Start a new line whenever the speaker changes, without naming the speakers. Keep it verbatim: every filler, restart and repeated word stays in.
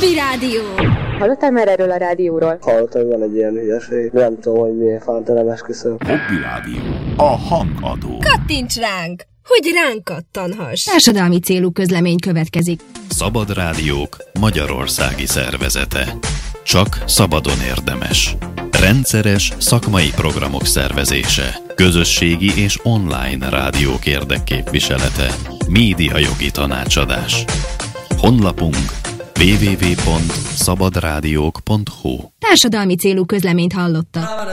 Hobby Rádió.
Hallottál már erről a rádióról?
Hallottam, hogy van egy ilyen hülyeség. Nem tudom, hogy milyen fántelem esküszöm.
Hobby Rádió. A hangadó.
Kattints ránk, hogy ránk kattanhass.
Társadalmi célú közlemény következik.
Szabad Rádiók Magyarországi Szervezete. Csak szabadon érdemes. Rendszeres szakmai programok szervezése. Közösségi és online rádiók érdekképviselete. Médiajogi tanácsadás. Honlapunk double-u double-u double-u pont szabadrádiók pont hu.
Társadalmi célú közleményt hallotta.